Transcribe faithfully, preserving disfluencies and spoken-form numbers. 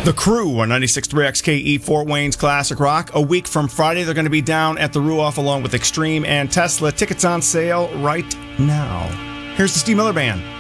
The Crew on ninety-six point three X K E Fort Wayne's Classic Rock. A week from Friday, they're going to be down at the Ruoff along with Extreme and Tesla. Tickets on sale right now. Here's the Steve Miller Band.